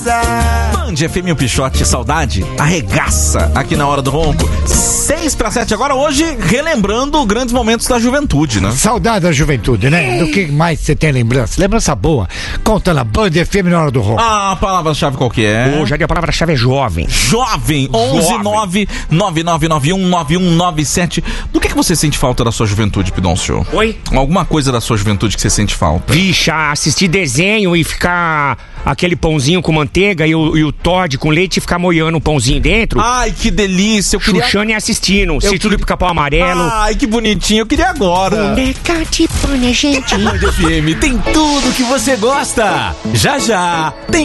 Band FM, o Pichote, saudade, arregaça aqui na Hora do Ronco. 6:07 agora, hoje relembrando grandes momentos da juventude, né? Saudade da juventude, né? Do que mais você tem lembrança? Lembrança boa. Conta na Band FM na Hora do Ronco. A palavra-chave qual que é? Hoje a palavra-chave é jovem. Jovem, 119-9991-9197. Do que você sente falta da sua juventude, Pidoncio? Oi? Alguma coisa da sua juventude que você sente falta? Vixe, assistir desenho e ficar aquele pãozinho com manteiga e o Todd com leite e ficar molhando o pãozinho dentro. Ai, que delícia. Eu queria... Xuxando e assistindo. Sítio do Pica-Pau Amarelo. Ai, que bonitinho. Eu queria agora. Boneca de pano, gente. Band FM tem tudo que você gosta. Já já tem